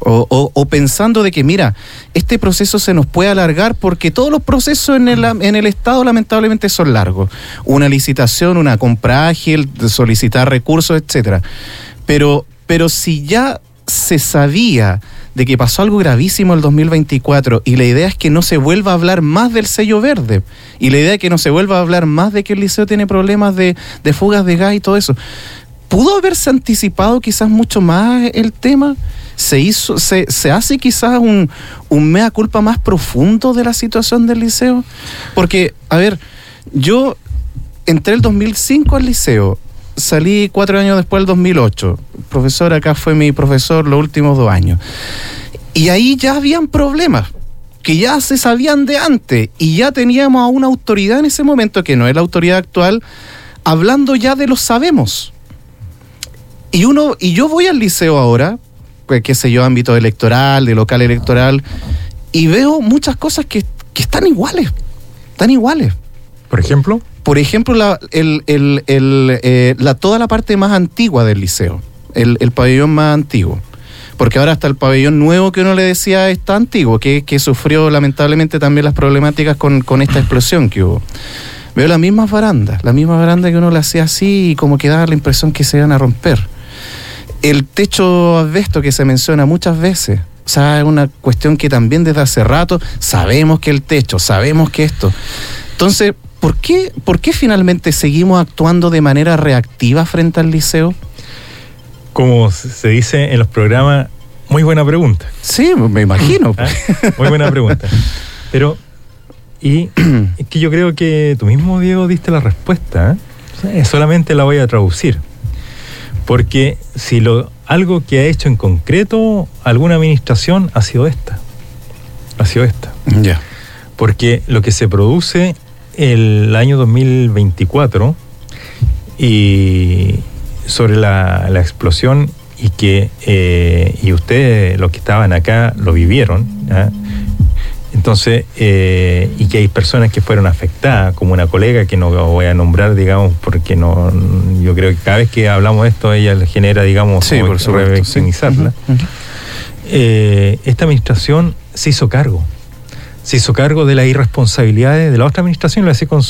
O pensando de que, mira, este proceso se nos puede alargar porque todos los procesos en el Estado lamentablemente son largos. Una licitación, una compra ágil, solicitar recursos, etcétera. Pero si ya se sabía de que pasó algo gravísimo el 2024 y la idea es que no se vuelva a hablar más del sello verde y la idea es que no se vuelva a hablar más de que el liceo tiene problemas de fugas de gas y todo eso, ¿pudo haberse anticipado quizás mucho más el tema? ¿Se hace quizás un mea culpa más profundo de la situación del liceo? Porque, a ver, yo entré el 2005 al liceo, salí 4 años después, el 2008. Profesor, acá fue mi profesor los últimos 2 años. Y ahí ya habían problemas que ya se sabían de antes y ya teníamos a una autoridad en ese momento, que no es la autoridad actual, hablando ya de los sabemos. Y yo voy al liceo ahora, qué sé yo, ámbito electoral, de local electoral, y veo muchas cosas que están iguales. ¿Por ejemplo? Por ejemplo, toda la parte más antigua del liceo, el pabellón más antiguo. Porque ahora hasta el pabellón nuevo que uno le decía está antiguo, que sufrió lamentablemente también las problemáticas con esta explosión que hubo. Veo las mismas barandas que uno le hacía así y como que daba la impresión que se iban a romper. El techo asbesto que se menciona muchas veces, o sea, es una cuestión que también desde hace rato sabemos que el techo, sabemos que esto. Entonces, ¿por qué finalmente seguimos actuando de manera reactiva frente al liceo? Como se dice en los programas, muy buena pregunta. Sí, me imagino. Muy buena pregunta. Pero, y es que yo creo que tú mismo, Diego, diste la respuesta, solamente la voy a traducir. Porque si algo que ha hecho en concreto alguna administración ha sido esta. Ya. Porque lo que se produce el año 2024 y sobre la explosión y ustedes, los que estaban acá, lo vivieron, ¿eh? Entonces, y que hay personas que fueron afectadas, como una colega que no voy a nombrar, digamos, porque no, yo creo que cada vez que hablamos de esto, ella le genera, digamos, sí, por supuesto, revictimizarla. Sí. Esta administración se hizo cargo de las irresponsabilidades de la otra administración, lo hace con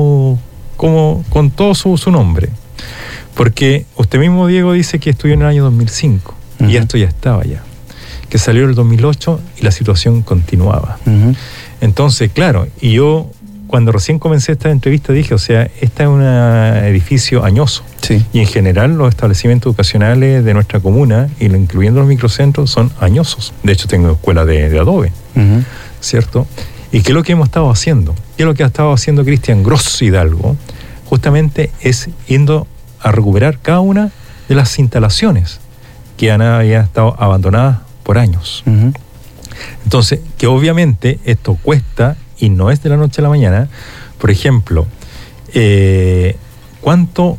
todo su nombre. Porque usted mismo, Diego, dice que estudió en el año 2005, y esto ya estaba ya. Que salió en el 2008 y la situación continuaba. Entonces, claro, y yo cuando recién comencé esta entrevista dije, o sea, este es un edificio añoso. Sí. Y en general los establecimientos educacionales de nuestra comuna, incluyendo los microcentros, son añosos. De hecho, tengo escuela de adobe, ¿cierto? ¿Y qué es lo que hemos estado haciendo? ¿Qué es lo que ha estado haciendo Cristian Gross Hidalgo? Justamente es yendo a recuperar cada una de las instalaciones que habían estado abandonadas por años. Entonces, que obviamente esto cuesta y no es de la noche a la mañana. Por ejemplo, ¿cuánto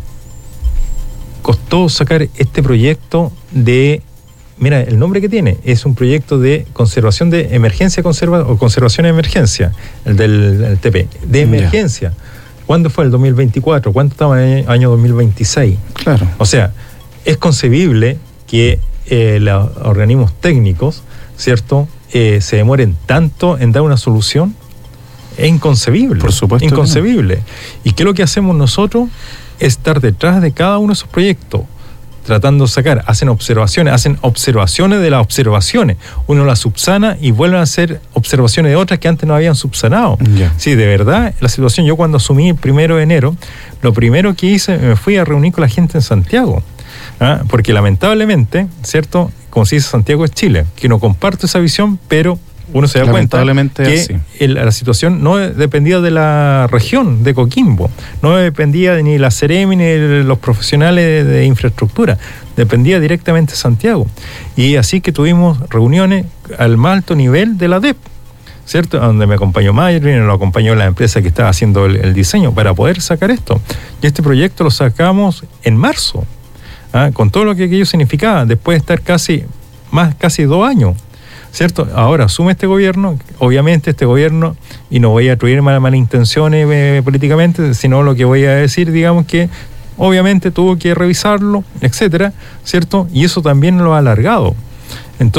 costó sacar este proyecto de... Mira, el nombre que tiene es un proyecto de conservación de emergencia, o conservación de emergencia, el del TP, de emergencia. ¿Cuándo fue? El 2024. ¿Cuánto estaba en el año 2026? Claro. O sea, es concebible que los organismos técnicos, ¿cierto?, se demoren tanto en dar una solución. Es inconcebible. Por supuesto. Inconcebible. ¿Y qué es lo que hacemos nosotros? Es estar detrás de cada uno de esos proyectos, tratando de sacar, hacen observaciones de las observaciones. Uno las subsana y vuelven a hacer observaciones de otras que antes no habían subsanado. Yeah. Sí, de verdad, la situación, yo cuando asumí el 1 de enero, lo primero que hice, me fui a reunir con la gente en Santiago. Porque lamentablemente, ¿cierto? Como se dice, Santiago es Chile, que no comparto esa visión, pero uno se da cuenta que la situación no dependía de la región de Coquimbo, no dependía ni de la Ceremi ni de los profesionales de infraestructura, dependía directamente de Santiago. Y así que tuvimos reuniones al más alto nivel de la DEP, ¿cierto? Donde me acompañó Mayrin, lo acompañó la empresa que estaba haciendo el diseño para poder sacar esto. Y este proyecto lo sacamos en marzo. Con todo lo que aquello significaba, después de estar casi 2 años, ¿cierto? Ahora asume este gobierno, obviamente este gobierno, y no voy a atribuir malas intenciones políticamente, sino lo que voy a decir, digamos que obviamente tuvo que revisarlo, etcétera, ¿cierto? Y eso también lo ha alargado.